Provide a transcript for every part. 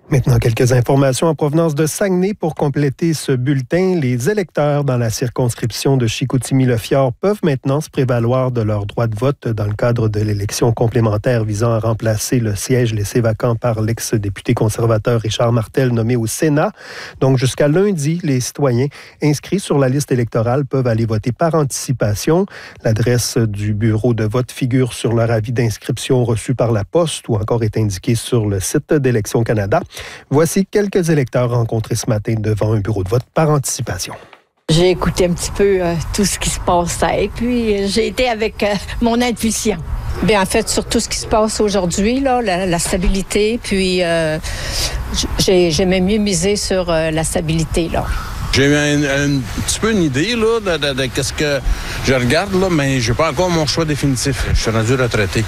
Maintenant, quelques informations en provenance de Saguenay pour compléter ce bulletin. Les électeurs dans la circonscription de Chicoutimi-Le-Fjord peuvent maintenant se prévaloir de leur droit de vote dans le cadre de l'élection complémentaire visant à remplacer le siège laissé vacant par l'ex-député conservateur Richard Martel nommé au Sénat. Donc, jusqu'à lundi, les citoyens inscrits sur la liste électorale peuvent aller voter par anticipation. L'adresse du bureau de vote figure sur leur avis d'inscription reçu par la poste ou encore est indiquée sur le site d'Élections Canada. Voici quelques électeurs rencontrés ce matin devant un bureau de vote par anticipation. J'ai écouté un petit peu tout ce qui se passait et puis j'ai été avec mon intuition. Bien, en fait, sur tout ce qui se passe aujourd'hui, là, la stabilité, puis j'aimais mieux miser sur la stabilité, là. J'ai eu un petit peu une idée là, de qu'est-ce que je regarde, là, mais j'ai pas encore mon choix définitif. Je suis rendu retraité.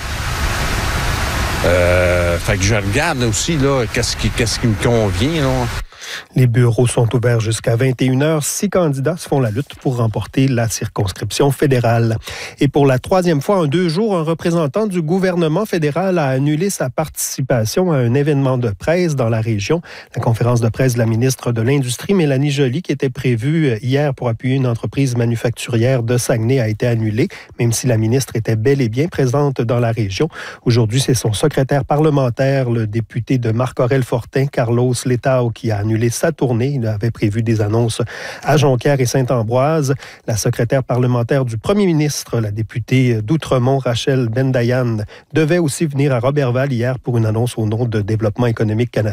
Fait que je regarde aussi là, qu'est-ce qui me convient, là. Les bureaux sont ouverts jusqu'à 21h. 6 candidats se font la lutte pour remporter la circonscription fédérale. Et pour la troisième fois en 2 jours, un représentant du gouvernement fédéral a annulé sa participation à un événement de presse dans la région. La conférence de presse de la ministre de l'Industrie, Mélanie Joly, qui était prévue hier pour appuyer une entreprise manufacturière de Saguenay, a été annulée, même si la ministre était bel et bien présente dans la région. Aujourd'hui, c'est son secrétaire parlementaire, le député de Marc-Aurèle Fortin, Carlos Letao, qui a annulé sa tournée. Il avait prévu des annonces à Jonquière et Saint-Ambroise. La secrétaire parlementaire du premier ministre, la députée d'Outremont, Rachel Bendayan, devait aussi venir à Roberval hier pour une annonce au nom de Développement économique Canada.